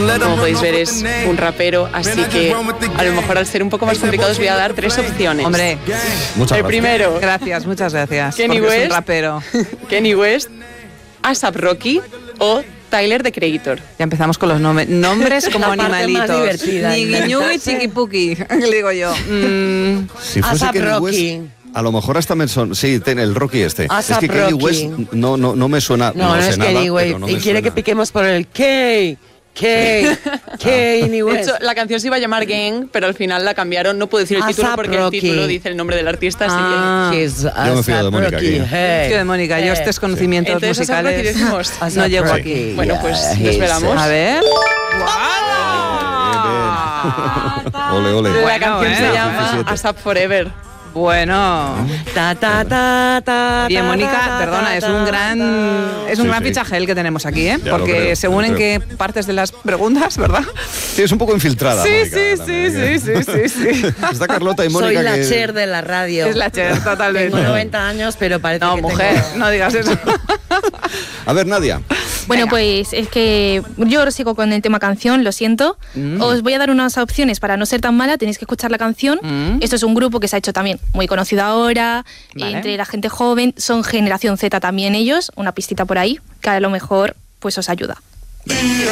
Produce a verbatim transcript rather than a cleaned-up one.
Como podéis ver, es un rapero, así que a lo mejor al ser un poco más complicado os voy a dar tres opciones. Hombre, muchas el gracias. primero, gracias, muchas gracias. Kenny porque es West. un rapero. Kenny West, A$ap Rocky o Tyler, The Creator. Ya empezamos con los nombres. Nombres como La parte más animalitos. divertida, Ñigiñugui, chiquipuki, le digo yo. Mm, Si fuese A$ap Kenny Rocky. West, a lo mejor hasta me son... Sí, ten el Rocky este. A$ap es que Kenny Rocky. West no, no, no me suena... No, no, sé es nada, Kenny West. pero no me y quiere suena. que piquemos por el K. K. Kenny De West. hecho, la canción se iba a llamar Gang, pero al final la cambiaron. No puedo decir el A$ap título porque Rocky. el título dice el nombre del artista, así Ah. He's Yo me fío de A$ap Mónica Rocky. aquí. Hey. Tío de Mónica, yo Hey. estos conocimientos Entonces, A$ap Rocky musicales decimos. A$ap no llego Rocky. aquí. Bueno, pues Yeah, nos he's- velamos. A ver. Ole, ole. La Bueno, canción se bueno. llama diecisiete. A$ap Forever. Bueno. Ta, ta, ta, ta, Bien, ta, Mónica, ta, perdona, ta, es un ta, gran ta. es un Sí, gran sí. fichaje el que tenemos aquí, ¿eh? Ya lo Porque creo, según lo en creo. qué partes de las preguntas, ¿verdad? Sí, es un poco infiltrada. Sí, Mónica, sí, también, sí, ¿eh? sí, sí, sí, sí. Está Carlota y Soy Mónica la que... Cher de la radio. Es la Cher, totalmente. Tengo noventa años, pero parece No, que mujer, tengo... no digas eso. A ver, Nadia. Bueno, pues es que yo sigo con el tema canción, lo siento. Mm. Os voy a dar unas opciones para no ser tan mala, tenéis que escuchar la canción. Mm. Esto es un grupo que se ha hecho también muy conocido ahora, Vale. entre la gente joven, son generación Z también ellos, una pistita por ahí, que a lo mejor pues os ayuda.